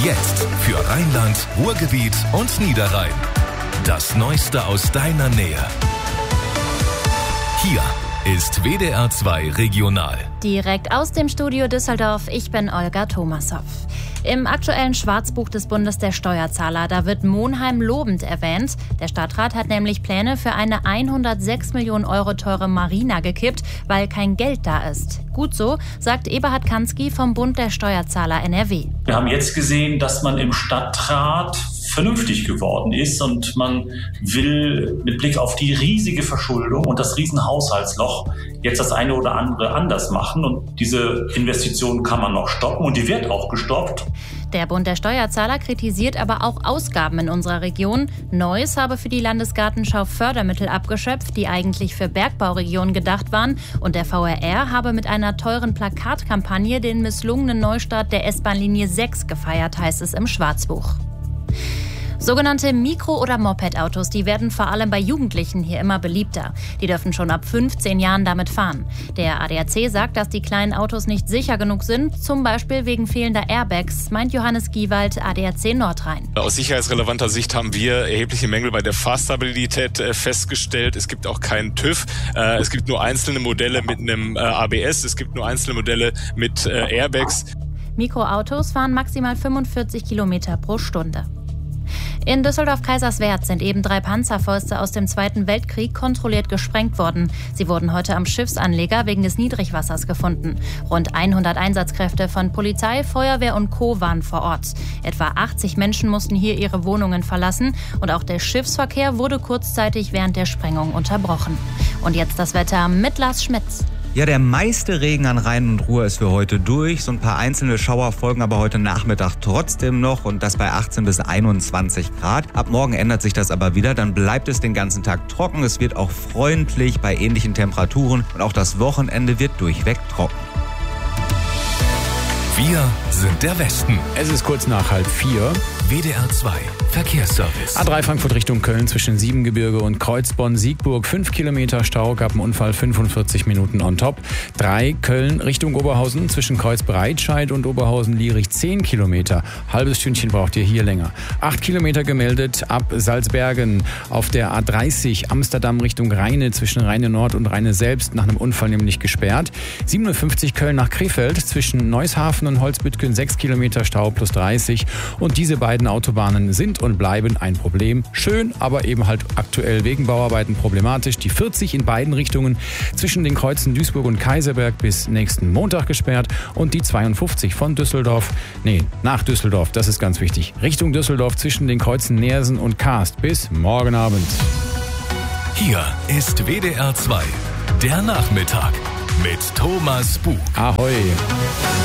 Jetzt für Rheinland, Ruhrgebiet und Niederrhein. Das Neueste aus deiner Nähe. Hier ist WDR 2 Regional. Direkt aus dem Studio Düsseldorf, ich bin Olga Thomassow. Im aktuellen Schwarzbuch des Bundes der Steuerzahler, da wird Monheim lobend erwähnt. Der Stadtrat hat nämlich Pläne für eine 106 Millionen Euro teure Marina gekippt, weil kein Geld da ist. Gut so, sagt Eberhard Kansky vom Bund der Steuerzahler NRW. Wir haben jetzt gesehen, dass man im Stadtrat vernünftig geworden ist und man will mit Blick auf die riesige Verschuldung und das Riesenhaushaltsloch jetzt das eine oder andere anders machen. Und diese Investition kann man noch stoppen und die wird auch gestoppt. Der Bund der Steuerzahler kritisiert aber auch Ausgaben in unserer Region. Neuss habe für die Landesgartenschau Fördermittel abgeschöpft, die eigentlich für Bergbauregionen gedacht waren. Und der VRR habe mit einer teuren Plakatkampagne den misslungenen Neustart der S-Bahn-Linie 6 gefeiert, heißt es im Schwarzbuch. Sogenannte Mikro- oder Moped-Autos, die werden vor allem bei Jugendlichen hier immer beliebter. Die dürfen schon ab 15 Jahren damit fahren. Der ADAC sagt, dass die kleinen Autos nicht sicher genug sind, zum Beispiel wegen fehlender Airbags, meint Johannes Giewald, ADAC Nordrhein. Aus sicherheitsrelevanter Sicht haben wir erhebliche Mängel bei der Fahrstabilität festgestellt. Es gibt auch keinen TÜV. Es gibt nur einzelne Modelle mit einem ABS. Es gibt nur einzelne Modelle mit Airbags. Mikroautos fahren maximal 45 Kilometer pro Stunde. In Düsseldorf-Kaiserswerth sind eben 3 Panzerfäuste aus dem Zweiten Weltkrieg kontrolliert gesprengt worden. Sie wurden heute am Schiffsanleger wegen des Niedrigwassers gefunden. Rund 100 Einsatzkräfte von Polizei, Feuerwehr und Co. waren vor Ort. Etwa 80 Menschen mussten hier ihre Wohnungen verlassen und auch der Schiffsverkehr wurde kurzzeitig während der Sprengung unterbrochen. Und jetzt das Wetter mit Lars Schmitz. Ja, der meiste Regen an Rhein und Ruhr ist für heute durch. So ein paar einzelne Schauer folgen aber heute Nachmittag trotzdem noch und das bei 18 bis 21 Grad. Ab morgen ändert sich das aber wieder, dann bleibt es den ganzen Tag trocken. Es wird auch freundlich bei ähnlichen Temperaturen und auch das Wochenende wird durchweg trocken. Wir sind der Westen. Es ist kurz nach 3:30. WDR 2 Verkehrsservice. A3 Frankfurt Richtung Köln zwischen Siebengebirge und Kreuzbonn-Siegburg. 5 Kilometer Stau, gab einen Unfall, 45 Minuten on top. 3 Köln Richtung Oberhausen zwischen Kreuzbreitscheid und Oberhausen-Lierich 10 Kilometer. Halbes Stündchen braucht ihr hier länger. 8 Kilometer gemeldet ab Salzbergen auf der A30 Amsterdam Richtung Rheine zwischen Rheine Nord und Rheine selbst nach einem Unfall nämlich gesperrt. 57 Köln nach Krefeld zwischen Neushafen und Holzbüttgen 6 Kilometer Stau plus 30. Und diese beiden Autobahnen sind und bleiben ein Problem. Schön, aber eben halt aktuell wegen Bauarbeiten problematisch. Die 40 in beiden Richtungen zwischen den Kreuzen Duisburg und Kaiserberg bis nächsten Montag gesperrt und die 52 von nach Düsseldorf, das ist ganz wichtig, Richtung Düsseldorf zwischen den Kreuzen Neersen und Kaast bis morgen Abend. Hier ist WDR 2, der Nachmittag mit Thomas Buch. Ahoi!